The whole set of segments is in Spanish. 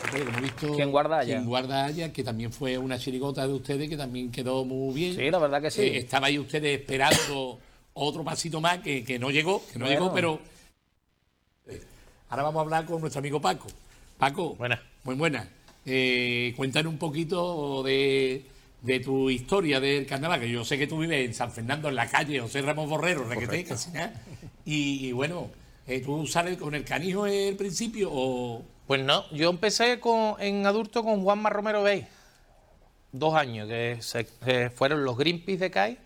Pero como he visto, ¿Quién guarda allá? Quien guarda allá, que también fue una chirigota de ustedes que también quedó muy bien. Sí, la verdad que sí. Estabais ustedes esperando otro pasito más que no llegó, pero ahora vamos a hablar con nuestro amigo Paco. Paco, Buenas. muy buena. Cuéntanos un poquito de tu historia del carnaval, que yo sé que tú vives en San Fernando, en la calle José Ramos Borrero, Requeté, casi nada. Y bueno, ¿tú sales con el canijo en el principio o...? Pues no, yo empecé en adulto con Juanma Romero Bey, 2 años, que fueron los Greenpeace de CAI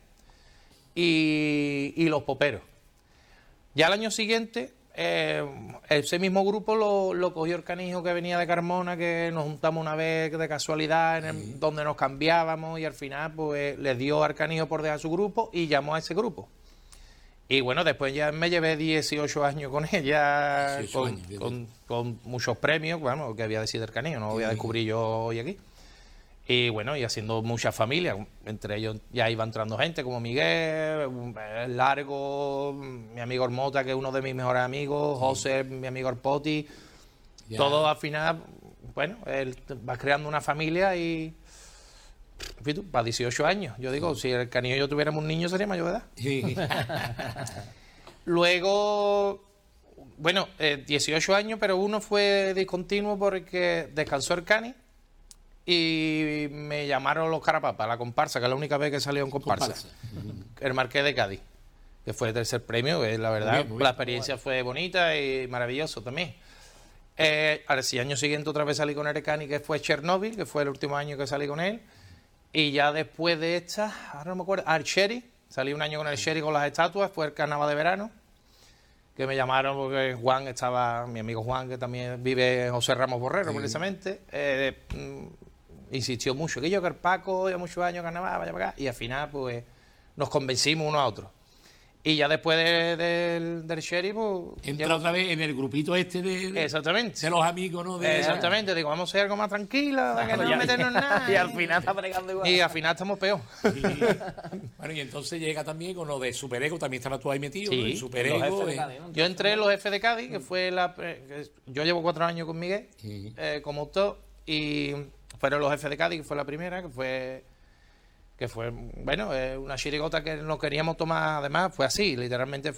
y los Poperos. Ya al año siguiente, ese mismo grupo lo cogió el canijo que venía de Carmona, que nos juntamos una vez de casualidad, donde nos cambiábamos, y al final pues les dio al canijo por dejar su grupo y llamó a ese grupo. Y bueno, después ya me llevé 18 años con ella, con muchos premios, bueno, que había decidido el canijo, no lo voy a descubrir yo hoy aquí. Y bueno, y haciendo muchas familias, entre ellos ya iba entrando gente como Miguel, Largo, mi amigo Ormota, que es uno de mis mejores amigos, José, mi amigo Arpoti, todo al final, bueno, él va creando una familia y... En fin, para 18 años, yo digo, si el canijo y yo tuviéramos un niño sería mayor de edad. Luego, bueno, 18 años, pero uno fue discontinuo porque descansó el cani y me llamaron los Carapapas, la comparsa, que es la única vez que salió en comparsa. El Marqués de Cádiz, que fue el tercer premio, que la verdad, muy bien, la experiencia fue bonita y maravilloso también. Al año siguiente otra vez salí con el cani, que fue Chernobyl, que fue el último año que salí con él. Y ya después de esta, ahora no me acuerdo, al Sherry, salí un año con el Sherry con las estatuas, fue el carnaval de verano, que me llamaron porque Juan estaba, mi amigo Juan, que también vive en José Ramos Borrero, precisamente, insistió mucho, que yo que el Paco, ya muchos años carnaval, vaya para acá, y al final pues nos convencimos uno a otro. Y ya después del Sherry, pues... Entra otra vez en el grupito exactamente. De los amigos, ¿no? Exactamente, digo, vamos a ser algo más tranquila, para que no meternos nada. Y al final está bregando igual. Y al final estamos peor. Bueno, y entonces llega también con lo de Superego, también estabas tú ahí metido, sí, ¿no? El Superego. Yo entré en los F de Cádiz, que fue yo llevo 4 años con Miguel, como autor, y fueron los F de Cádiz, que fue la primera, que fue bueno, una chirigota que nos queríamos tomar, además, fue así, literalmente